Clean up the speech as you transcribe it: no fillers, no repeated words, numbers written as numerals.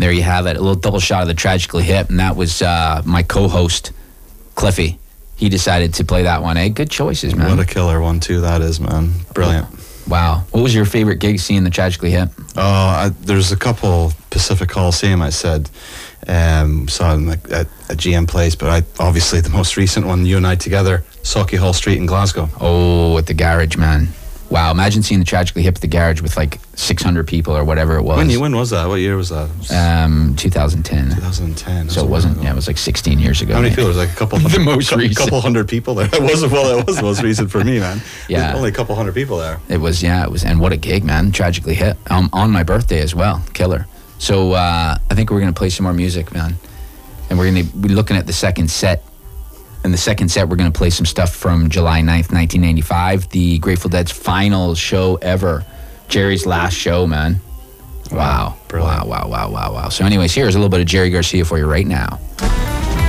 There you have it. A little double shot of the Tragically Hip, and that was my co-host, Cliffy. He decided to play that one. Good choices, man. What a killer one, too, that is, man. Brilliant. Wow. What was your favorite gig seeing the Tragically Hip? There's a couple Pacific Coliseum, I said. Saw them at GM Place, but obviously the most recent one, you and I together, Sauchiehall Street in Glasgow. Oh, at the Garage, man. Wow, imagine seeing the Tragically Hip at the Garage with like 600 people or whatever it was. When was that? What year was that? 2010. 2010. So it wasn't, it was like 16 years ago. How many people? There was like a couple hundred. The most recent. Couple hundred people there. It was the most recent for me, man. Yeah. Only a couple hundred people there. It was, and what a gig, man. Tragically Hip. On my birthday as well. Killer. So I think we're going to play some more music, man. And we're going to be looking at the second set. In the second set, we're going to play some stuff from July 9th, 1995, the Grateful Dead's final show ever. Jerry's last show, man. Wow. Brilliant. Wow. So anyways, here's a little bit of Jerry Garcia for you right now.